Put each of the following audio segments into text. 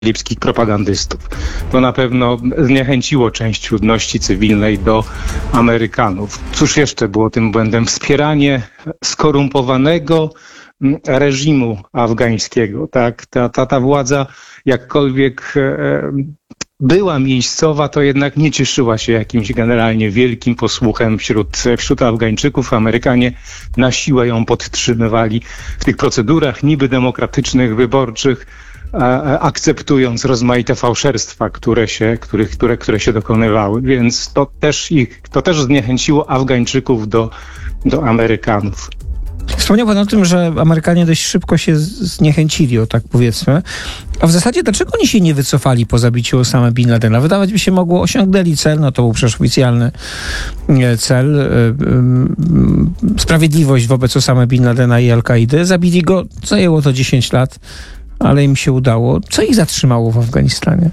lipskich propagandystów. To na pewno zniechęciło część ludności cywilnej do Amerykanów. Cóż jeszcze było tym błędem? Wspieranie skorumpowanego reżimu afgańskiego. Tak? Ta władza, jakkolwiek była miejscowa, to jednak nie cieszyła się jakimś generalnie wielkim posłuchem wśród Afgańczyków. Amerykanie na siłę ją podtrzymywali w tych procedurach niby demokratycznych, wyborczych, akceptując rozmaite fałszerstwa, które się dokonywały. Więc to też zniechęciło Afgańczyków do Amerykanów. Wspomniał pan o tym, że Amerykanie dość szybko się zniechęcili, o tak powiedzmy. A w zasadzie dlaczego oni się nie wycofali po zabiciu Osama Bin Ladena? Wydawać by się mogło, osiągnęli cel, no to był przecież oficjalny cel, sprawiedliwość wobec Osama Bin Ladena i Al-Kaidy. Zabili go, zajęło to 10 lat, ale im się udało. Co ich zatrzymało w Afganistanie?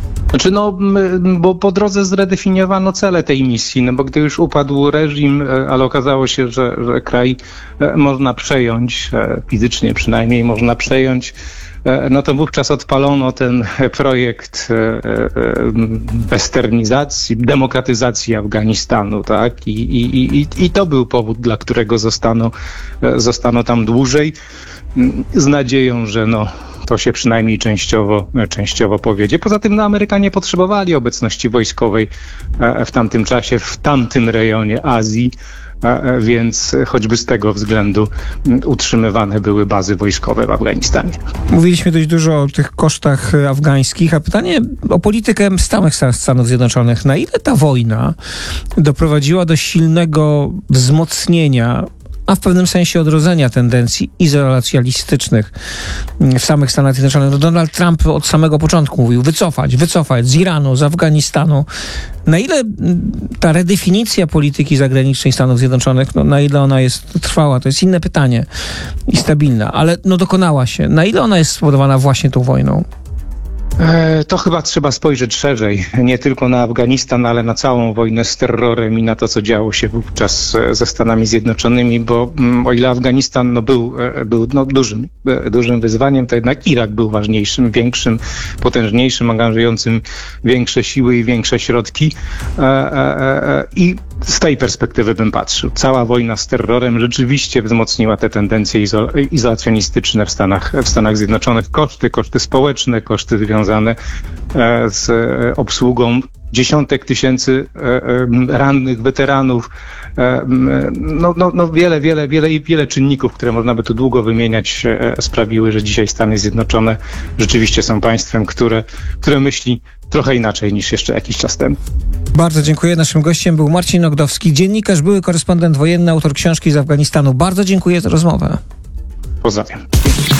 Bo po drodze zredefiniowano cele tej misji, bo gdy już upadł reżim, ale okazało się, że kraj można przejąć, fizycznie przynajmniej można przejąć, no to wówczas odpalono ten projekt westernizacji, demokratyzacji Afganistanu, tak? I to był powód, dla którego zostano tam dłużej, z nadzieją, że to się przynajmniej częściowo powiedzie. Poza tym Amerykanie potrzebowali obecności wojskowej w tamtym czasie, w tamtym rejonie Azji, więc choćby z tego względu utrzymywane były bazy wojskowe w Afganistanie. Mówiliśmy dość dużo o tych kosztach afgańskich, a pytanie o politykę samych Stanów Zjednoczonych. Na ile ta wojna doprowadziła do silnego wzmocnienia, a w pewnym sensie odrodzenia tendencji izolacjonistycznych w samych Stanach Zjednoczonych? No Donald Trump od samego początku mówił wycofać z Iranu, z Afganistanu. Na ile ta redefinicja polityki zagranicznej Stanów Zjednoczonych, na ile ona jest trwała, to jest inne pytanie i stabilna, ale dokonała się. Na ile ona jest spowodowana właśnie tą wojną? To chyba trzeba spojrzeć szerzej, nie tylko na Afganistan, ale na całą wojnę z terrorem i na to, co działo się wówczas ze Stanami Zjednoczonymi, bo o ile Afganistan był dużym wyzwaniem, to jednak Irak był ważniejszym, większym, potężniejszym, angażującym większe siły i większe środki. I z tej perspektywy bym patrzył. Cała wojna z terrorem rzeczywiście wzmocniła te tendencje izolacjonistyczne w Stanach Zjednoczonych. Koszty społeczne, koszty związane z obsługą dziesiątek tysięcy rannych weteranów. Wiele czynników, które można by tu długo wymieniać, sprawiły, że dzisiaj Stany Zjednoczone rzeczywiście są państwem, które myśli trochę inaczej niż jeszcze jakiś czas temu. Bardzo dziękuję. Naszym gościem był Marcin Ogdowski, dziennikarz, były korespondent wojenny, autor książki z Afganistanu. Bardzo dziękuję za rozmowę. Pozdrawiam.